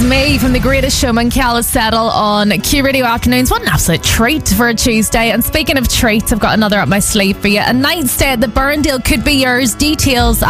is me from The Greatest Showman, Calla Settle on Q Radio Afternoons. What an absolute treat for a Tuesday. And speaking of treats, I've got another up my sleeve for you. A night stay at the Burndale could be yours. Details